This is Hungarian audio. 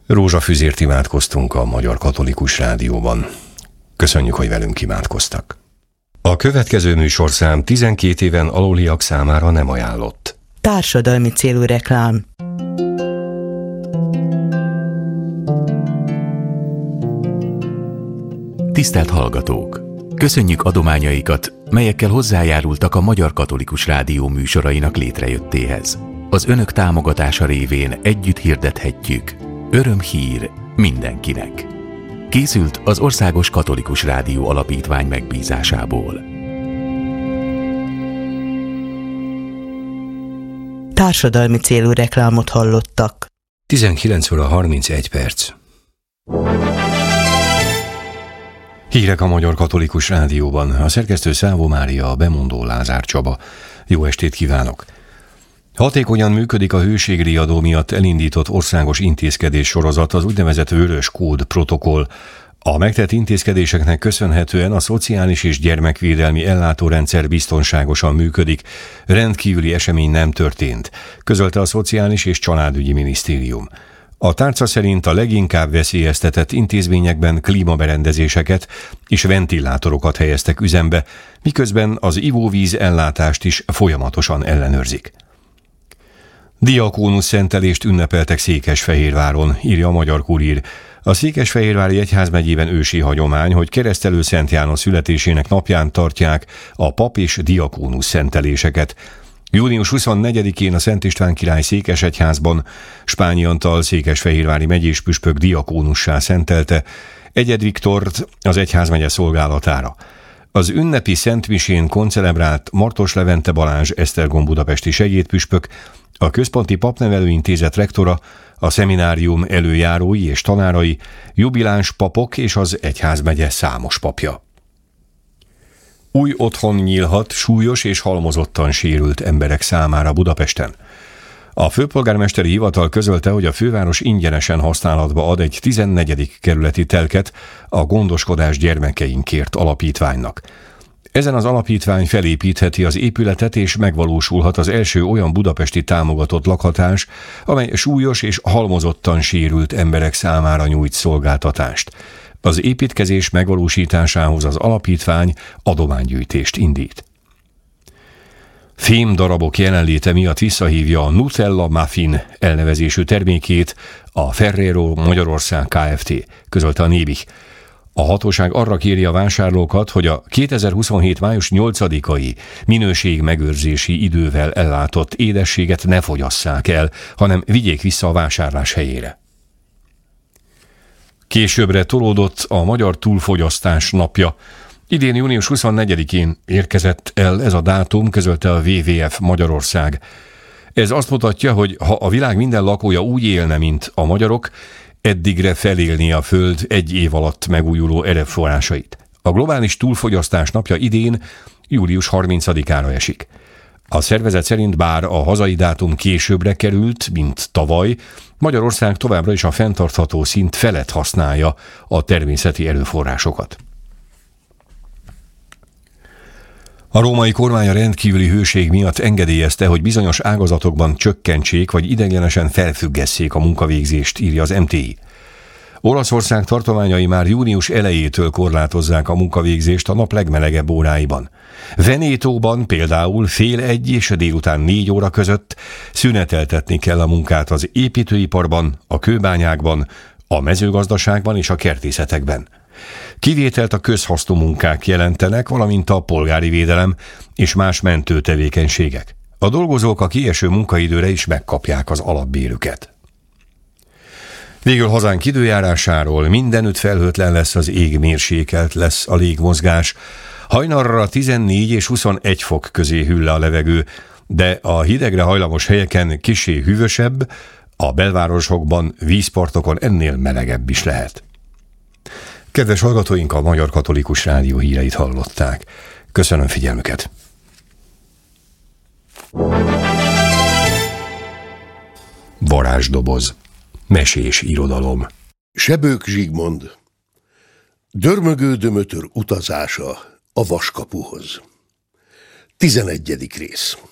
Rózsafüzért imádkoztunk a Magyar Katolikus Rádióban. Köszönjük, hogy velünk imádkoztak. A következő műsorszám 12 éven aluliak számára nem ajánlott. Társadalmi célú reklám. Tisztelt hallgatók! Köszönjük adományaikat, melyekkel hozzájárultak a Magyar Katolikus Rádió műsorainak létrejöttéhez. Az önök támogatása révén együtt hirdethetjük: örömhír mindenkinek. Készült az Országos Katolikus Rádió Alapítvány megbízásából. Társadalmi célú reklámot hallottak. 19 óra 31 perc. Hírek a Magyar Katolikus Rádióban. A szerkesztő Szávó Mária, a bemondó Lázár Csaba. Jó estét kívánok! Hatékonyan működik a hőségriadó miatt elindított országos intézkedés sorozat, az úgynevezett Vörös Kód protokoll. A megtett intézkedéseknek köszönhetően a szociális és gyermekvédelmi ellátórendszer biztonságosan működik, rendkívüli esemény nem történt, közölte a Szociális és Családügyi Minisztérium. A tárca szerint a leginkább veszélyeztetett intézményekben klímaberendezéseket és ventilátorokat helyeztek üzembe, miközben az ivóvíz ellátást is folyamatosan ellenőrzik. Diakónusz szentelést ünnepeltek Székesfehérváron, írja a Magyar Kurír. A Székesfehérvári egyházmegyében ősi hagyomány, hogy Keresztelő Szent János születésének napján tartják a pap és diakónusz szenteléseket. Június 24-én a Szent István király székesegyházban Spányi Antal székesfehérvári megyéspüspök diakónussá szentelte Egyed Viktort az egyházmegye szolgálatára. Az ünnepi szentmisén koncelebrált Martos Levente Balázs esztergom budapesti segédpüspök, a Központi Papnevelőintézet rektora, a szeminárium előjárói és tanárai, jubiláns papok és az egyházmegye számos papja. Új otthon nyílhat súlyos és halmozottan sérült emberek számára Budapesten. A főpolgármesteri hivatal közölte, hogy a főváros ingyenesen használatba ad egy 14. kerületi telket a Gondoskodás gyermekeinkért alapítványnak. Ezen az alapítvány felépítheti az épületet, és megvalósulhat az első olyan budapesti támogatott lakhatás, amely súlyos és halmozottan sérült emberek számára nyújt szolgáltatást. Az építkezés megvalósításához az alapítvány adománygyűjtést indít. Fémdarabok jelenléte miatt visszahívja a Nutella Muffin elnevezésű termékét a Ferrero Magyarország Kft., közölte a Nébih. A hatóság arra kéri a vásárlókat, hogy a 2027. május 8-ai minőségmegőrzési idővel ellátott édességet ne fogyasszák el, hanem vigyék vissza a vásárlás helyére. Későbbre tolódott a Magyar Túlfogyasztás napja. Idén június 24-én érkezett el ez a dátum, közölte a WWF Magyarország. Ez azt mutatja, hogy ha a világ minden lakója úgy élne, mint a magyarok, eddigre felélni a Föld egy év alatt megújuló erőforrásait. A globális túlfogyasztás napja idén július 30-ára esik. A szervezet szerint bár a hazai dátum későbbre került, mint tavaly, Magyarország továbbra is a fenntartható szint felett használja a természeti erőforrásokat. A római kormány a rendkívüli hőség miatt engedélyezte, hogy bizonyos ágazatokban csökkentsék vagy ideiglenesen felfüggesszék a munkavégzést, írja az MTI. Olaszország tartományai már június elejétől korlátozzák a munkavégzést a nap legmelegebb óráiban. Venétóban például 12:30 és délután 4 óra között szüneteltetni kell a munkát az építőiparban, a kőbányákban, a mezőgazdaságban és a kertészetekben. Kivételt a közhasznú munkák jelentenek, valamint a polgári védelem és más mentő tevékenységek. A dolgozók a kieső munkaidőre is megkapják az alapbérüket. Végül hazánk időjárásáról: mindenütt felhőtlen lesz az ég, mérsékelt lesz a légmozgás. Hajnalra 14 és 21 fok közé hűl le a levegő, de a hidegre hajlamos helyeken kissé hűvösebb, a belvárosokban, vízpartokon ennél melegebb is lehet. Kedves hallgatóink, a Magyar Katolikus Rádió híreit hallották. Köszönöm figyelmüket! Varázsdoboz. Mesés irodalom. Sebők Zsigmond. Dörmögő Dömötör utazása a Vaskapuhoz. 11. rész.